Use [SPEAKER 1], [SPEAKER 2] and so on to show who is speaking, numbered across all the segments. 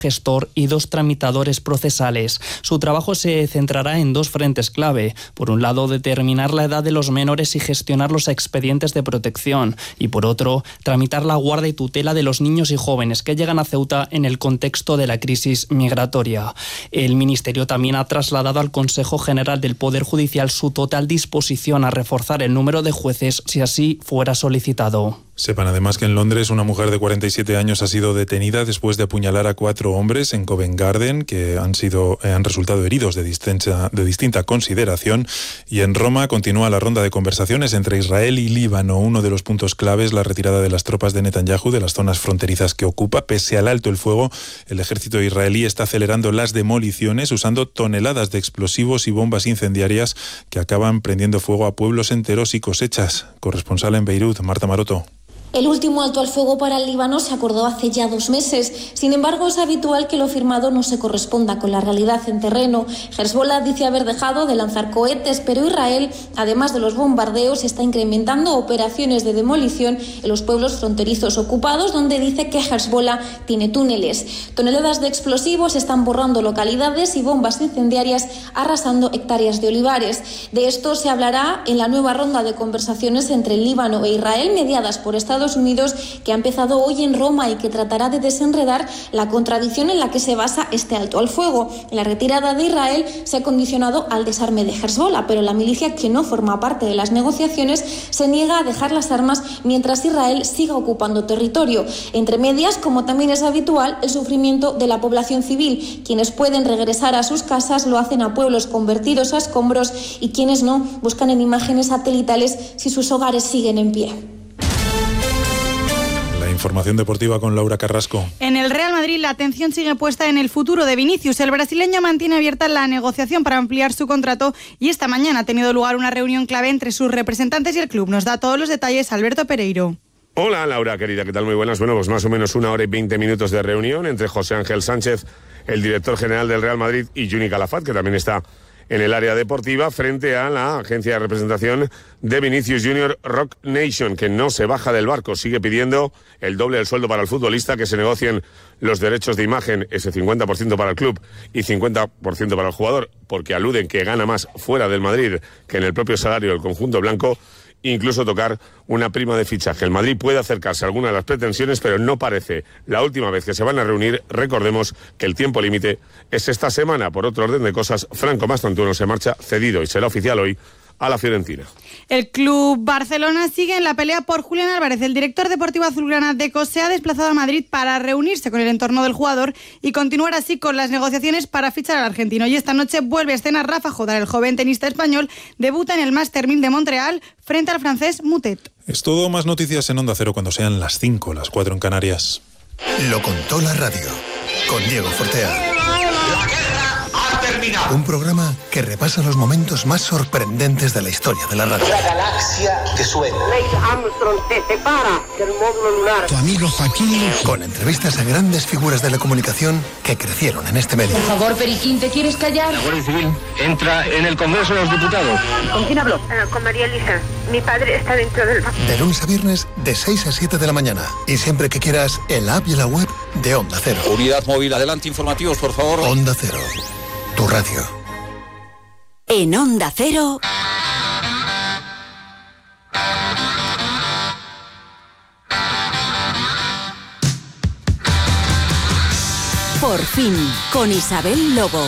[SPEAKER 1] gestor y 2 tramitadores procesales. Su trabajo se centrará en 2 frentes clave. Por un lado, determinar la edad de los menores y gestionar los expedientes de protección. Y por otro, tramitar la guarda y tutela de los niños y jóvenes que llegan a Ceuta en el contexto de la crisis migratoria. El Ministerio también ha trasladado al Consejo General del Poder Judicial su total disposición a reforzar el número de jueces si así fuera solicitado.
[SPEAKER 2] Sepan además que en Londres una mujer de 47 años ha sido detenida después de apuñalar a 4 hombres en Covent Garden que han resultado heridos de distinta consideración. Y en Roma continúa la ronda de conversaciones entre Israel y Líbano. Uno de los puntos clave es la retirada de las tropas de Netanyahu de las zonas fronterizas que ocupa. Pese al alto el fuego, el ejército israelí está acelerando las demoliciones usando toneladas de explosivos y bombas incendiarias que acaban prendiendo fuego a pueblos enteros y cosechas. Corresponsal en Beirut, Marta Maroto.
[SPEAKER 3] El último alto al fuego para el Líbano se acordó hace ya 2 meses. Sin embargo, es habitual que lo firmado no se corresponda con la realidad en terreno. Hezbollah dice haber dejado de lanzar cohetes, pero Israel, además de los bombardeos, está incrementando operaciones de demolición en los pueblos fronterizos ocupados, donde dice que Hezbollah tiene túneles. Toneladas de explosivos están borrando localidades y bombas incendiarias arrasando hectáreas de olivares. De esto se hablará en la nueva ronda de conversaciones entre el Líbano e Israel, mediadas por Estados Unidos, que ha empezado hoy en Roma y que tratará de desenredar la contradicción en la que se basa este alto al fuego. La retirada de Israel se ha condicionado al desarme de Hezbollah, pero la milicia, que no forma parte de las negociaciones, se niega a dejar las armas mientras Israel siga ocupando territorio. Entre medias, como también es habitual, el sufrimiento de la población civil. Quienes pueden regresar a sus casas lo hacen a pueblos convertidos a escombros y quienes no buscan en imágenes satelitales si sus hogares siguen en pie.
[SPEAKER 2] Información deportiva con Laura Carrasco.
[SPEAKER 4] En el Real Madrid la atención sigue puesta en el futuro de Vinicius. El brasileño mantiene abierta la negociación para ampliar su contrato y esta mañana ha tenido lugar una reunión clave entre sus representantes y el club. Nos da todos los detalles Alberto Pereiro.
[SPEAKER 5] Hola Laura, querida, ¿qué tal? Muy buenas. Bueno, pues más o menos 1 hora y 20 minutos de reunión entre José Ángel Sánchez, el director general del Real Madrid, y Juni Calafat, que también está en el área deportiva, frente a la agencia de representación de Vinicius Junior, Rock Nation, que no se baja del barco, sigue pidiendo el doble del sueldo para el futbolista, que se negocien los derechos de imagen, ese 50% para el club y 50% para el jugador, porque aluden que gana más fuera del Madrid que en el propio salario del conjunto blanco, incluso tocar una prima de fichaje. El Madrid puede acercarse a alguna de las pretensiones, pero no parece la última vez que se van a reunir. Recordemos que el tiempo límite es esta semana. Por otro orden de cosas, Franco Mastantuono se marcha cedido y será oficial hoy a la Fiorentina.
[SPEAKER 4] El Club Barcelona sigue en la pelea por Julián Álvarez. El director deportivo azulgrana Deco se ha desplazado a Madrid para reunirse con el entorno del jugador y continuar así con las negociaciones para fichar al argentino. Y esta noche vuelve a escena Rafa Jodar, el joven tenista español, debuta en el Master 1000 de Montreal frente al francés Mutet.
[SPEAKER 2] Es todo, más noticias en Onda Cero cuando sean las 5, las 4 en Canarias.
[SPEAKER 6] Lo contó la radio, con Diego Fortea.
[SPEAKER 7] La guerra ha terminado.
[SPEAKER 6] Un programa que repasa los momentos más sorprendentes de la historia de la radio.
[SPEAKER 7] La galaxia te suena.
[SPEAKER 8] Neil Armstrong se separa del módulo lunar.
[SPEAKER 6] Tu amigo Joaquín, con entrevistas a grandes figuras de la comunicación que crecieron en este medio.
[SPEAKER 9] Por favor, Periquín, ¿te quieres callar?
[SPEAKER 10] La Guardia Civil entra en el Congreso de los Diputados.
[SPEAKER 8] ¿Con quién habló?
[SPEAKER 11] Con María Elisa. Mi padre está dentro del...
[SPEAKER 6] De lunes a viernes, de 6 a 7 de la mañana. Y siempre que quieras, en la app y la web de Onda Cero.
[SPEAKER 10] Unidad móvil, adelante, informativos, por favor.
[SPEAKER 6] Onda Cero, tu radio.
[SPEAKER 12] En Onda Cero... Por fin, con Isabel Lobo.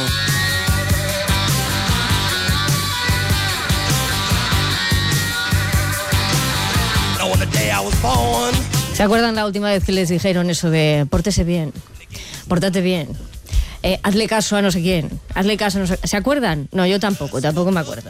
[SPEAKER 13] ¿Se acuerdan la última vez que les dijeron eso de pórtese bien, pórtate bien, hazle caso a no sé quién, hazle caso a no sé... ¿Se acuerdan? No, yo tampoco me acuerdo.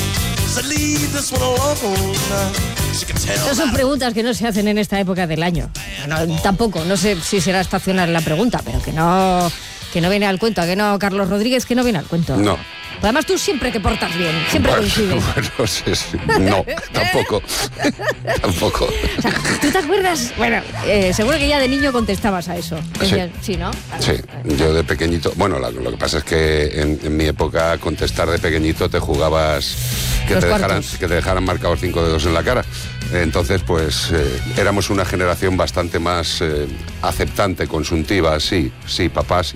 [SPEAKER 13] Estas son preguntas que no se hacen en esta época del año. No, tampoco, no sé si será estacional la pregunta, pero que no viene al cuento, que no, Carlos Rodríguez, que no viene al cuento.
[SPEAKER 5] No.
[SPEAKER 13] Además tú siempre te portas bien, siempre coincides.
[SPEAKER 5] Bueno, sí, no, tampoco. Tampoco.
[SPEAKER 13] O sea, ¿tú te acuerdas? Bueno, seguro que ya de niño contestabas a eso. Decías, sí, ¿no?
[SPEAKER 5] Sí, yo de pequeñito... Bueno, lo que pasa es que en mi época contestar de pequeñito te jugabas que te dejaran marcados 5 dedos en la cara.
[SPEAKER 14] Entonces, pues éramos una generación bastante más aceptante, consuntiva, sí, papá, sí.